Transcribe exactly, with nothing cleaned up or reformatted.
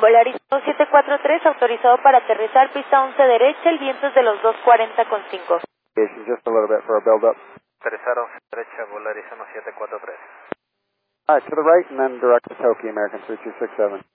Volaris siete cuatro tres, autorizado para aterrizar, pista once derecha, el viento es de los dos cuarenta con cinco. Just a little bit for a build-up. Aterrizar once derecha, Volaris siete cuatro tres. All right, to the right, and then direct to Tokyo, American three two six seven.